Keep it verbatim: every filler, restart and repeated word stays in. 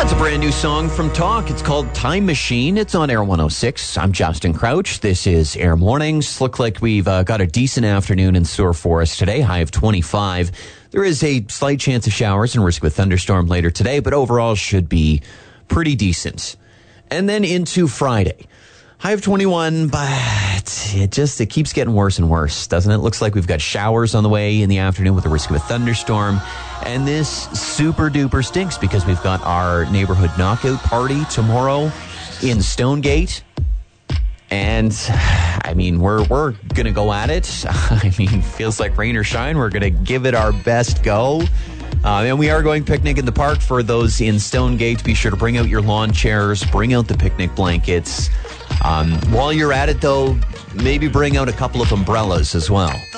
That's a brand new song from Talk. It's called Time Machine. It's on Air one oh six. I'm Justin Crouch. This is Air Mornings. Look like we've uh, got a decent afternoon in store for us today. High of twenty-five. There is a slight chance of showers and risk of a thunderstorm later today, but overall should be pretty decent. And then into Friday. High of twenty-one, but it just, it keeps getting worse and worse, doesn't it? Looks like we've got showers on the way in the afternoon with a risk of a thunderstorm. And this super duper stinks because we've got our neighborhood knockout party tomorrow in Stonegate. And, I mean, we're we're going to go at it. I mean, feels like rain or shine. We're going to give it our best go. Uh, and we are going picnic in the park for those in Stonegate. Be sure to bring out your lawn chairs, bring out the picnic blankets. Um, while you're at it, though, maybe bring out a couple of umbrellas as well.